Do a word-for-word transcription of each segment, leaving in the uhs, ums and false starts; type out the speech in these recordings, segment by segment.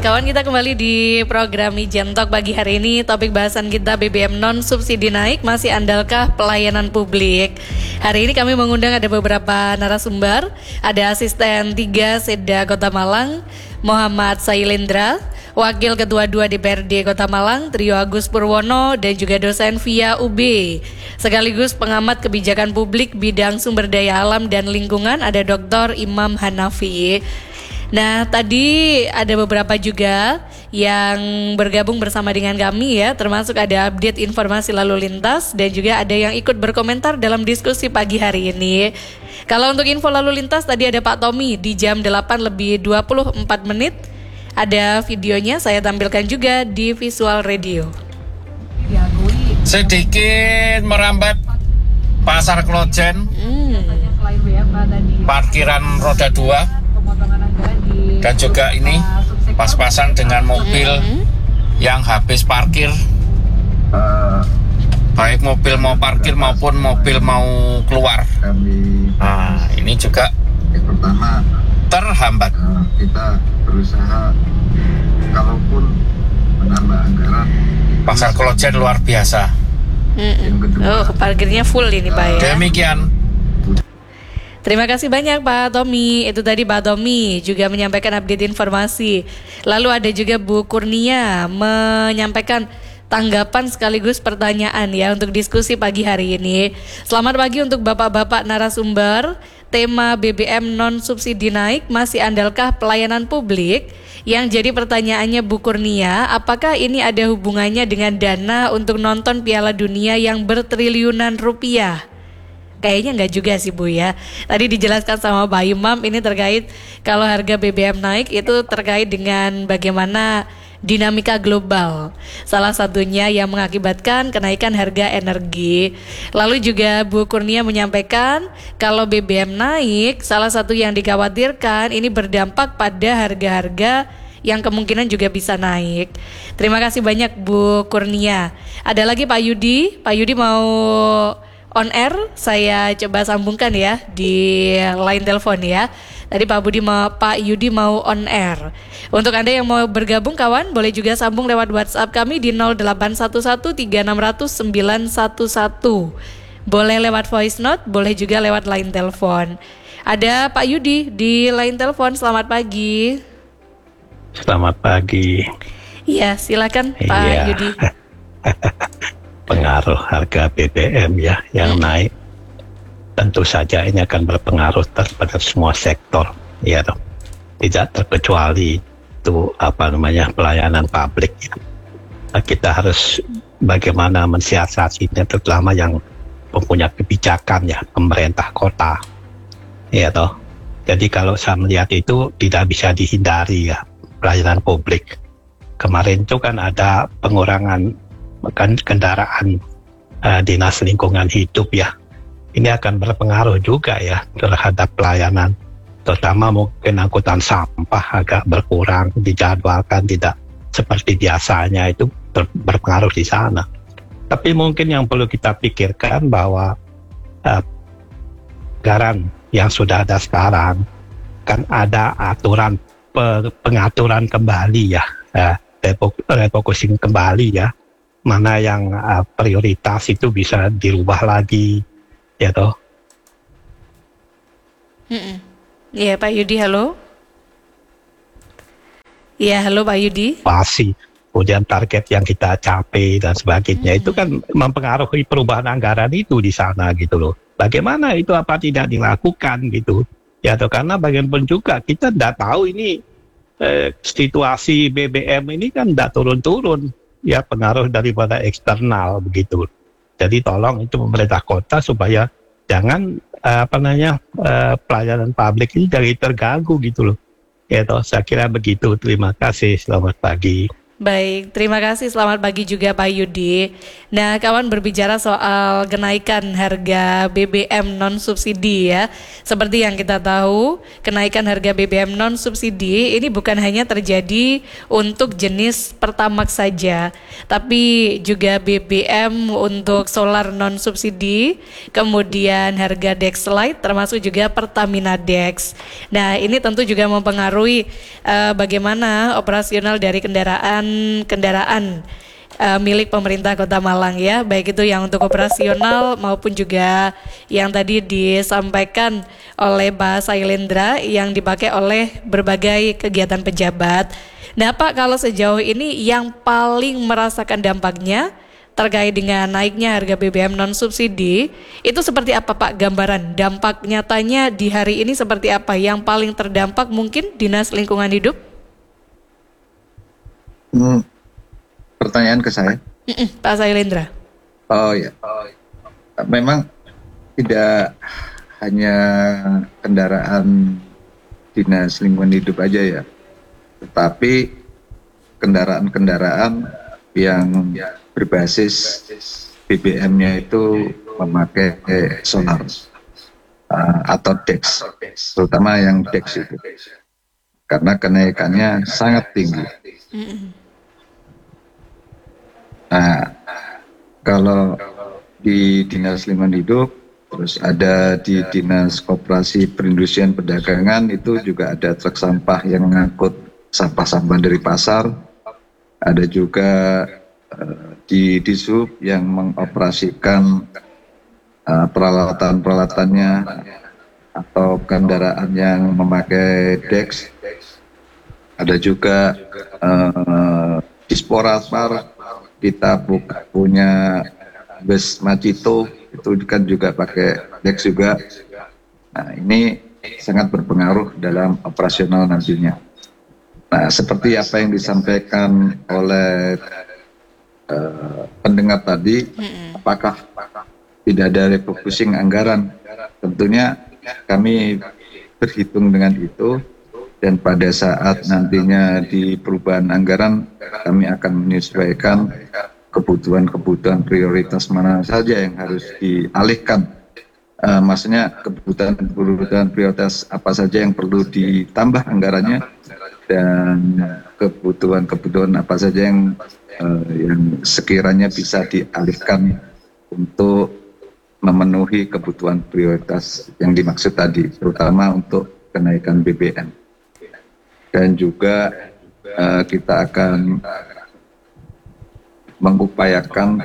kawan, kita kembali di program Ijen Talk pagi hari ini. Topik bahasan kita B B M non subsidi naik, masih andalkah pelayanan publik? Hari ini kami mengundang ada beberapa narasumber. Ada asisten tiga Seda Kota Malang, Muhammad Sailendra, Wakil Ketua dua D P R D Kota Malang, Trio Agus Purwono, dan juga dosen via U B, sekaligus pengamat kebijakan publik bidang sumber daya alam dan lingkungan, ada Doktor Imam Hanafi. Nah, tadi ada beberapa juga yang bergabung bersama dengan kami ya, termasuk ada update informasi lalu lintas dan juga ada yang ikut berkomentar dalam diskusi pagi hari ini. Kalau untuk info lalu lintas tadi ada Pak Tommy di jam delapan lebih dua puluh empat menit. Ada videonya saya tampilkan juga di Visual Radio. Sedikit merambat Pasar Klojen, hmm. parkiran roda dua, dan juga ini pas-pasan dengan mobil hmm. yang habis parkir, baik mobil mau parkir maupun mobil mau keluar. Nah, ini juga terhambat. Kita berusaha kalaupun menambah anggaran. Pasar Klojen luar biasa. Mm-mm. Oh, parkirnya full ini Pak ya. Demikian. Terima kasih banyak Pak Tommy. Itu tadi Pak Tommy juga menyampaikan update informasi. Lalu ada juga Bu Kurnia menyampaikan tanggapan sekaligus pertanyaan ya untuk diskusi pagi hari ini. Selamat pagi untuk bapak-bapak narasumber. Tema B B M non subsidi naik, masih andalkah pelayanan publik? Yang jadi pertanyaannya Bu Kurnia, apakah ini ada hubungannya dengan dana untuk nonton Piala Dunia yang bertriliunan rupiah? Kayaknya enggak juga sih Bu ya. Tadi dijelaskan sama Pak Imam, ini terkait kalau harga B B M naik itu terkait dengan bagaimana dinamika global. Salah satunya yang mengakibatkan kenaikan harga energi. Lalu juga Bu Kurnia menyampaikan kalau B B M naik, salah satu yang dikhawatirkan ini berdampak pada harga-harga yang kemungkinan juga bisa naik. Terima kasih banyak Bu Kurnia. Ada lagi Pak Yudi. Pak Yudi mau on air, saya coba sambungkan ya di line telepon ya. Tadi Pak Budi mau, Pak Yudi mau on air. Untuk Anda yang mau bergabung kawan, boleh juga sambung lewat WhatsApp kami di nol delapan satu satu tiga enam nol nol sembilan satu satu. Boleh lewat voice note, boleh juga lewat line telepon. Ada Pak Yudi di line telepon. Selamat pagi. Selamat pagi. Iya, silakan Pak iya. Yudi. Pengaruh harga B B M ya yang hmm. naik, tentu saja ini akan berpengaruh terhadap semua sektor, ya dong. Tidak terkecuali itu apa namanya pelayanan publik. Ya. Nah, kita harus bagaimana mensiasatinya, terutama yang mempunyai kebijakan ya pemerintah kota, ya toh. Jadi kalau saya melihat itu tidak bisa dihindari ya pelayanan publik. Kemarin itu kan ada pengurangan kan kendaraan uh, dinas lingkungan hidup ya. Ini akan berpengaruh juga ya terhadap pelayanan, terutama mungkin angkutan sampah agak berkurang, dijadwalkan tidak seperti biasanya, itu ter- berpengaruh di sana. Tapi mungkin yang perlu kita pikirkan bahwa uh, anggaran yang sudah ada sekarang kan ada aturan pe- pengaturan kembali ya, uh, refocusing kembali ya. Mana yang uh, prioritas itu bisa dirubah lagi, ya toh. Iya Pak Yudi, halo. Iya halo Pak Yudi. Pasti, kemudian target yang kita capai dan sebagainya hmm. itu kan mempengaruhi perubahan anggaran itu di sana gitu loh. Bagaimana itu apa tidak dilakukan gitu, ya toh, karena bagaimanapun juga kita tidak tahu ini eh, situasi B B M ini kan tidak turun-turun. Ya pengaruh daripada eksternal begitu. Jadi tolong itu pemerintah kota supaya jangan uh, apa namanya uh, pelayanan publik ini jadi terganggu gitu loh. Ya toh, saya kira begitu. Terima kasih. Selamat pagi. Baik, terima kasih. Selamat pagi juga Pak Yudi. Nah, kawan berbicara soal kenaikan harga B B M non subsidi ya. Seperti yang kita tahu, kenaikan harga B B M non subsidi ini bukan hanya terjadi untuk jenis Pertamax saja, tapi juga B B M untuk solar non subsidi, kemudian harga Dexlite termasuk juga Pertamina Dex. Nah, ini tentu juga mempengaruhi uh, bagaimana operasional dari kendaraan kendaraan uh, milik pemerintah Kota Malang ya, baik itu yang untuk operasional maupun juga yang tadi disampaikan oleh Pak Sailendra yang dipakai oleh berbagai kegiatan pejabat. Nah Pak, kalau sejauh ini yang paling merasakan dampaknya terkait dengan naiknya harga B B M non subsidi itu seperti apa Pak, gambaran dampak nyatanya di hari ini seperti apa? Yang paling terdampak mungkin Dinas Lingkungan Hidup? Hmm, pertanyaan ke saya? Mm-mm, Pak Sailendra. Oh ya, memang tidak hanya kendaraan Dinas Lingkungan Hidup aja ya, tetapi kendaraan-kendaraan yang berbasis B B M-nya itu memakai solar uh, atau Dex, terutama yang Dex itu, karena kenaikannya sangat tinggi. Nah, kalau di Dinas Lingkungan Hidup, terus ada di Dinas Koperasi Perindustrian Perdagangan itu juga ada truk sampah yang mengangkut sampah-sampah dari pasar. Ada juga uh, di Disub yang mengoperasikan uh, peralatan-peralatannya atau kendaraan yang memakai Dex. Ada juga uh, di Sporapar kita buka, punya bus Macito itu kan juga pakai Dex juga. Nah ini sangat berpengaruh dalam operasional nantinya. Nah seperti apa yang disampaikan oleh uh, pendengar tadi, mm-hmm. apakah tidak ada refocusing anggaran? Tentunya kami berhitung dengan itu. Dan pada saat nantinya di perubahan anggaran, kami akan menyesuaikan kebutuhan-kebutuhan prioritas mana saja yang harus dialihkan. Uh, maksudnya kebutuhan-kebutuhan prioritas apa saja yang perlu ditambah anggarannya, dan kebutuhan-kebutuhan apa saja yang, uh, yang sekiranya bisa dialihkan untuk memenuhi kebutuhan prioritas yang dimaksud tadi, terutama untuk kenaikan B B M. Dan juga uh, kita akan mengupayakan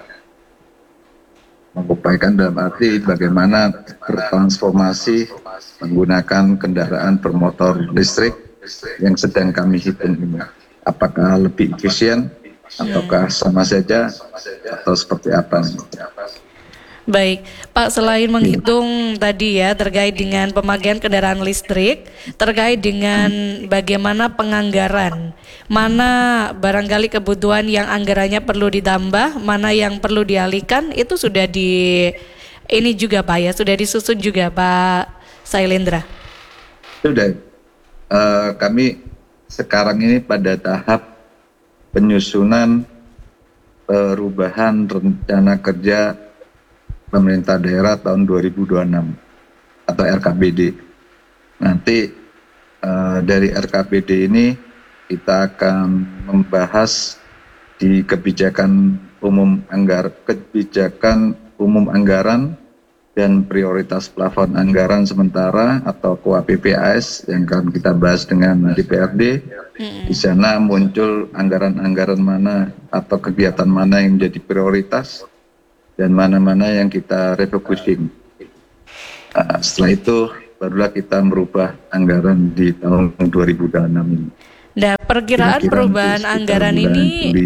mengupayakan dalam arti bagaimana bertransformasi menggunakan kendaraan bermotor listrik yang sedang kami hitung ini. Apakah lebih efisien ataukah sama saja atau seperti apa? Baik, Pak, selain menghitung tadi ya terkait dengan pemakaian kendaraan listrik, terkait dengan bagaimana penganggaran, mana barangkali kebutuhan yang anggarannya perlu ditambah, mana yang perlu dialihkan, itu sudah di ini juga Pak ya, sudah disusun juga Pak Sailendra. Sudah, uh, kami sekarang ini pada tahap penyusunan perubahan rencana kerja pemerintah daerah tahun dua ribu dua puluh enam atau R K B D. Nanti uh, dari R K B D ini kita akan membahas di kebijakan umum anggar kebijakan umum anggaran dan prioritas plafon anggaran sementara atau K U A P P A S yang akan kita bahas dengan D P R D. Mm-hmm. Di sana muncul anggaran-anggaran mana atau kegiatan mana yang menjadi prioritas dan mana-mana yang kita refocusing. Uh, setelah itu barulah kita merubah anggaran di tahun dua ribu dua puluh enam ini. Nah, perkiraan Kira-kira perubahan anggaran ini di...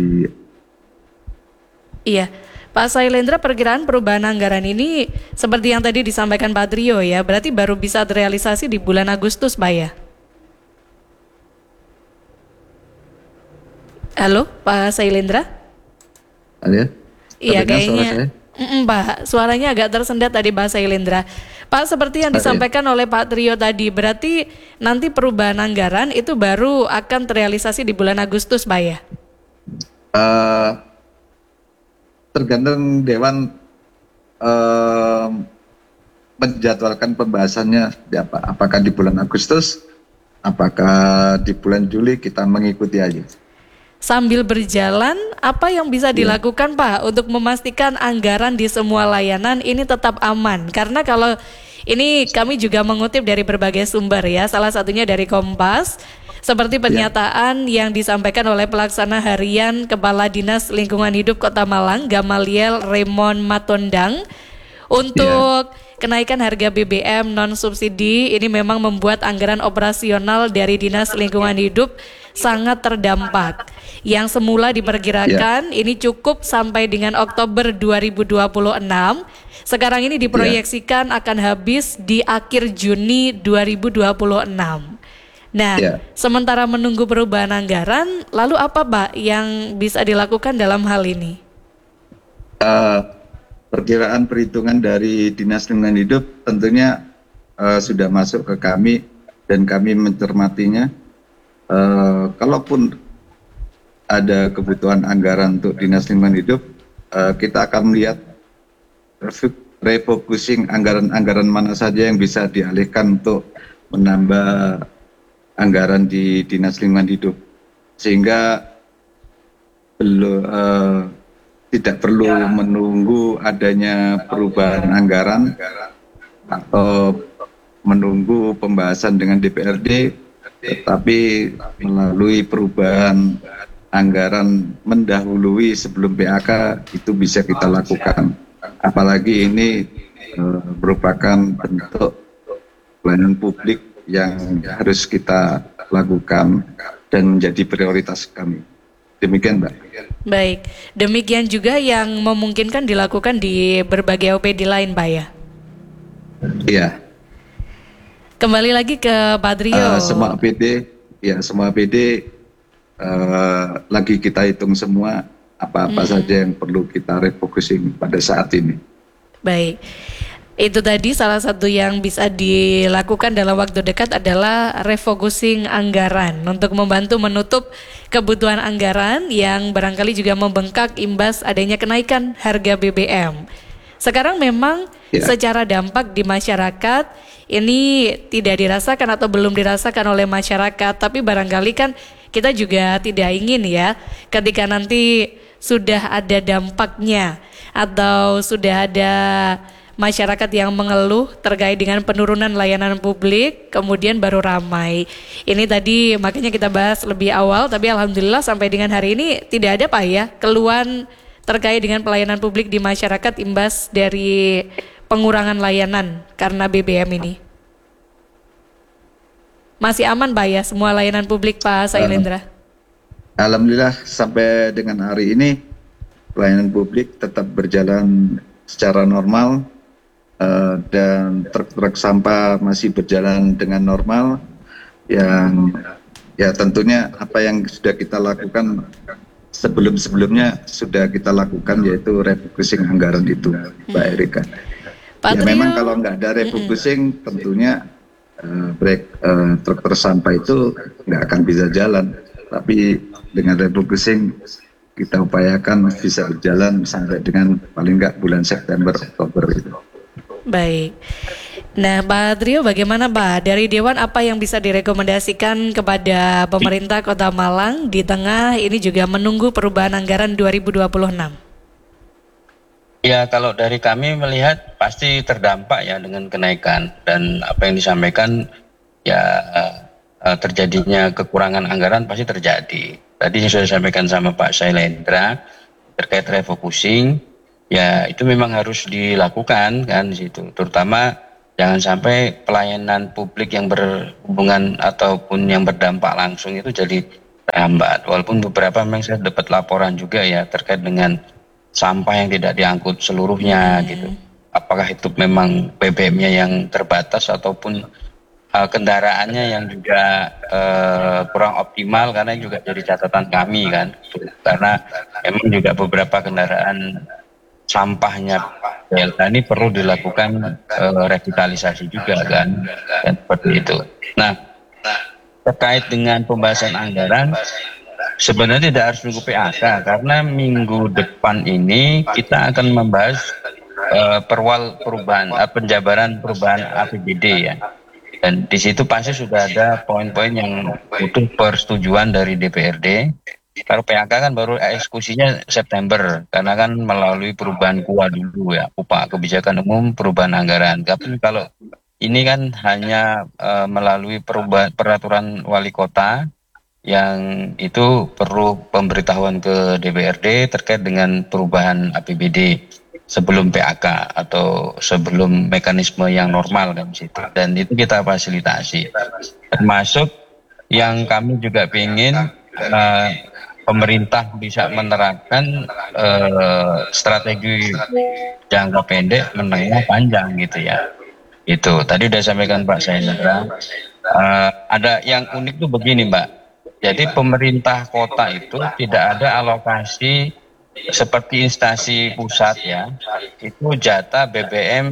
Iya, Pak Sailendra, perkiraan perubahan anggaran ini seperti yang tadi disampaikan Pak Trio ya, berarti baru bisa terrealisasi di bulan Agustus, Pak ya? Halo, Pak Sailendra? Ada? Iya, kayaknya Mm-mm, Pak, suaranya agak tersendat tadi Pak Sailendra. Pak, seperti yang disampaikan oleh Pak Trio tadi, berarti nanti perubahan anggaran itu baru akan terrealisasi di bulan Agustus, Pak ya? Uh, tergantung Dewan uh, menjadwalkan pembahasannya di apa, apakah di bulan Agustus, apakah di bulan Juli, kita mengikuti aja. Sambil berjalan, apa yang bisa dilakukan Pak untuk memastikan anggaran di semua layanan ini tetap aman? Karena kalau ini kami juga mengutip dari berbagai sumber ya, salah satunya dari Kompas, seperti pernyataan ya. yang disampaikan oleh pelaksana harian Kepala Dinas Lingkungan Hidup Kota Malang, Gamaliel Raymond Matondang, untuk ya. kenaikan harga B B M non-subsidi ini memang membuat anggaran operasional dari Dinas Lingkungan Hidup sangat terdampak. Yang semula diperkirakan yeah. ini cukup sampai dengan Oktober dua ribu dua puluh enam, sekarang ini diproyeksikan yeah. akan habis di akhir Juni dua ribu dua puluh enam. Nah, yeah. sementara menunggu perubahan anggaran, lalu apa Pak yang bisa dilakukan dalam hal ini? Uh, perkiraan perhitungan dari Dinas Lingkungan Hidup tentunya uh, sudah masuk ke kami dan kami mencermatinya. Uh, kalaupun ada kebutuhan anggaran untuk Dinas Lingkungan Hidup, uh, kita akan melihat refocusing anggaran-anggaran mana saja yang bisa dialihkan untuk menambah anggaran di Dinas Lingkungan Hidup, sehingga belum uh, tidak perlu menunggu adanya perubahan anggaran atau menunggu pembahasan dengan D P R D, tetapi melalui perubahan anggaran mendahului sebelum P A K itu bisa kita lakukan. Apalagi ini uh, merupakan bentuk pelayanan publik yang harus kita lakukan dan menjadi prioritas kami. Demikian Mbak. Baik, demikian juga yang memungkinkan dilakukan di berbagai O P D lain Pak ya? Iya. Kembali lagi ke Pak Trio. Uh, semua O P D, ya semua O P D uh, lagi kita hitung semua apa-apa hmm. saja yang perlu kita refocusing pada saat ini. Baik. Itu tadi salah satu yang bisa dilakukan dalam waktu dekat adalah refocusing anggaran untuk membantu menutup kebutuhan anggaran yang barangkali juga membengkak imbas adanya kenaikan harga B B M. Sekarang memang ya. secara dampak di masyarakat ini tidak dirasakan atau belum dirasakan oleh masyarakat, tapi barangkali kan kita juga tidak ingin ya ketika nanti sudah ada dampaknya atau sudah ada masyarakat yang mengeluh terkait dengan penurunan layanan publik, kemudian baru ramai. Ini tadi makanya kita bahas lebih awal, tapi alhamdulillah sampai dengan hari ini tidak ada Pak ya keluhan terkait dengan pelayanan publik di masyarakat imbas dari pengurangan layanan karena B B M ini. Masih aman Pak ya semua layanan publik Pak Sailendra? Alhamdulillah sampai dengan hari ini pelayanan publik tetap berjalan secara normal. Uh, dan truk-truk sampah masih berjalan dengan normal, yang ya tentunya apa yang sudah kita lakukan sebelum-sebelumnya sudah kita lakukan, yaitu refocusing anggaran itu, Mbak Erika. Ya memang kalau nggak ada refocusing tentunya uh, break uh, truk-truk sampah itu nggak akan bisa jalan, tapi dengan refocusing kita upayakan bisa berjalan sampai dengan paling nggak bulan September Oktober itu. Baik. Nah Pak Trio, bagaimana Pak? Dari Dewan apa yang bisa direkomendasikan kepada pemerintah Kota Malang di tengah ini juga menunggu perubahan anggaran dua ribu dua puluh enam? Ya kalau dari kami melihat pasti terdampak ya dengan kenaikan, dan apa yang disampaikan ya terjadinya kekurangan anggaran pasti terjadi. Tadi yang sudah disampaikan sama Pak Sailendra terkait refocusing. Ya itu memang harus dilakukan kan di situ, terutama jangan sampai pelayanan publik yang berhubungan ataupun yang berdampak langsung itu jadi terhambat. Walaupun beberapa memang saya dapat laporan juga ya terkait dengan sampah yang tidak diangkut seluruhnya hmm. gitu. Apakah itu memang B B M-nya yang terbatas ataupun uh, kendaraannya yang juga uh, kurang optimal, karena juga jadi catatan kami kan, karena memang juga beberapa kendaraan sampahnya Delta ini perlu dilakukan uh, revitalisasi juga kan, kan seperti itu. Nah terkait dengan pembahasan anggaran Sebenarnya tidak harus nunggu P A K karena minggu depan ini kita akan membahas uh, perwal perubahan, uh, penjabaran perubahan A P B D ya. Dan di situ pasti sudah ada poin-poin yang butuh persetujuan dari D P R D. Kalau P A K kan baru eksekusinya September karena kan melalui perubahan K U A dulu ya, upah kebijakan umum perubahan anggaran. Tapi kalau ini kan hanya uh, melalui perubahan peraturan wali kota yang itu perlu pemberitahuan ke D P R D terkait dengan perubahan A P B D sebelum P A K atau sebelum mekanisme yang normal kan situ. Dan itu kita fasilitasi. Termasuk yang kami juga ingin uh, pemerintah bisa menerapkan uh, strategi jangka pendek, menengah, panjang gitu ya. Itu tadi udah sampaikan Pak Sahendra. Uh, ada yang unik tuh begini Mbak. Jadi pemerintah kota itu tidak ada alokasi seperti instansi pusat ya. Itu jatah B B M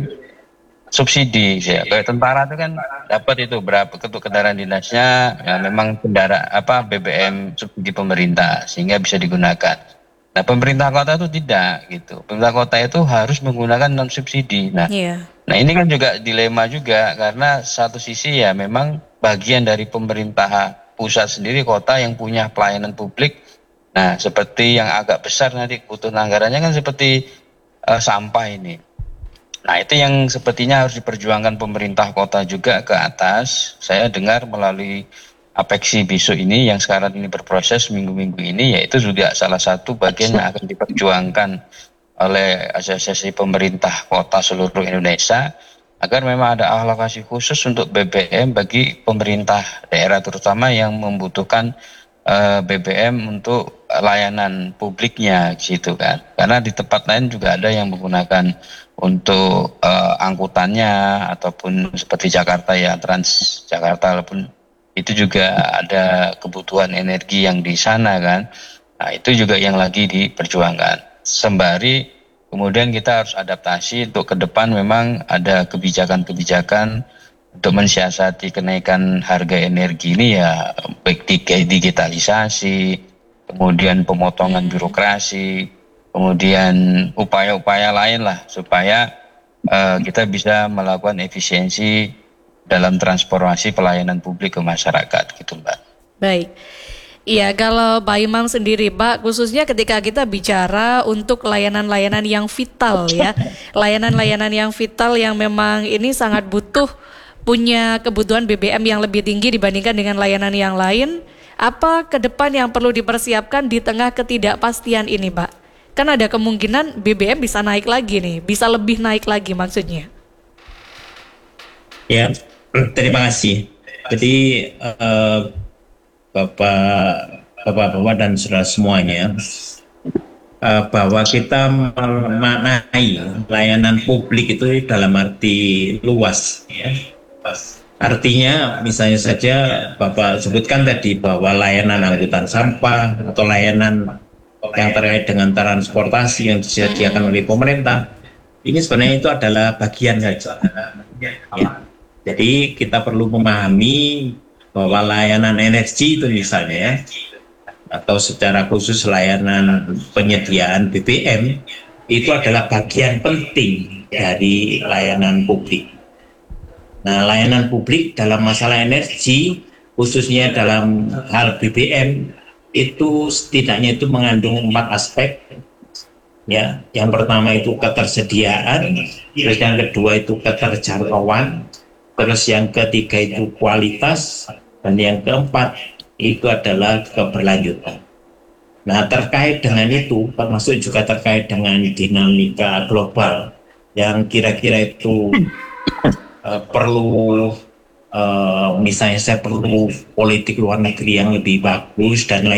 subsidi ya. Kayak tentara itu kan dapat itu berapa untuk kendaraan dinasnya ya memang kendaraan apa B B M subsidi pemerintah sehingga bisa digunakan. Nah, pemerintah kota itu tidak gitu. Pemerintah kota itu harus menggunakan non subsidi. Nah, yeah. Nah ini kan juga dilema juga karena satu sisi ya memang bagian dari pemerintah pusat sendiri kota yang punya pelayanan publik. Nah, seperti yang agak besar nanti kebutuhan anggarannya kan seperti uh, sampah ini. Nah, itu yang sepertinya harus diperjuangkan pemerintah kota juga ke atas. Saya dengar melalui Apeksi besok ini yang sekarang ini berproses minggu-minggu ini, yaitu juga salah satu bagian yang akan diperjuangkan oleh asosiasi pemerintah kota seluruh Indonesia agar memang ada alokasi khusus untuk B B M bagi pemerintah daerah terutama yang membutuhkan uh, B B M untuk layanan publiknya gitu kan. Karena di tempat lain juga ada yang menggunakan untuk uh, angkutannya ataupun seperti Jakarta ya Transjakarta ataupun itu juga ada kebutuhan energi yang di sana kan. Nah, itu juga yang lagi diperjuangkan. Sembari kemudian kita harus adaptasi untuk ke depan memang ada kebijakan-kebijakan untuk mensiasati kenaikan harga energi ini ya baik digitalisasi, kemudian pemotongan birokrasi, kemudian upaya-upaya lain lah supaya uh, kita bisa melakukan efisiensi dalam transformasi pelayanan publik ke masyarakat gitu Mbak. Baik. Iya, kalau Pak Imam sendiri Pak, khususnya ketika kita bicara untuk layanan-layanan yang vital ya, layanan-layanan yang vital yang memang ini sangat butuh punya kebutuhan B B M yang lebih tinggi dibandingkan dengan layanan yang lain, apa ke depan yang perlu dipersiapkan di tengah ketidakpastian ini Pak? Kan ada kemungkinan B B M bisa naik lagi nih, bisa lebih naik lagi maksudnya. Ya, terima kasih. Jadi uh, Bapak, Bapak-bapak dan saudara semuanya, uh, bahwa kita memaknai layanan publik itu dalam arti luas, ya. Artinya, misalnya saja Bapak sebutkan tadi bahwa layanan angkutan sampah atau layanan yang terkait dengan transportasi yang disediakan oleh pemerintah, ini sebenarnya itu adalah bagian saja. Ya. Jadi kita perlu memahami bahwa layanan energi itu misalnya ya, atau secara khusus layanan penyediaan B B M itu adalah bagian penting dari layanan publik. Nah, layanan publik dalam masalah energi khususnya dalam hal B B M itu setidaknya itu mengandung empat aspek. Ya, yang pertama itu ketersediaan, terus yang kedua itu keterjangkauan, terus yang ketiga itu kualitas, dan yang keempat itu adalah keberlanjutan. Nah, terkait dengan itu, termasuk juga terkait dengan dinamika global yang kira-kira itu uh, perlu, uh, misalnya saya perlu politik luar negeri yang lebih bagus dan lain